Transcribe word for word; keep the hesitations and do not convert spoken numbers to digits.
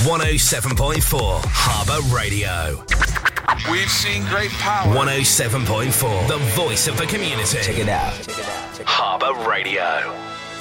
one oh seven point four Harbour Radio. We've seen great power. one oh seven point four, the voice of the community. Check it out. Check it out. Check it out. Harbour Radio.